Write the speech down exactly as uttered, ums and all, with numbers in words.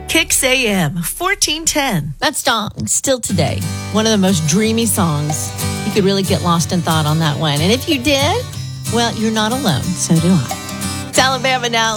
Kicks A M, fourteen ten. That song, still today, one of the most dreamy songs. You could really get lost in thought on that one. And if you did, well, you're not alone. So do I. It's Alabama Now.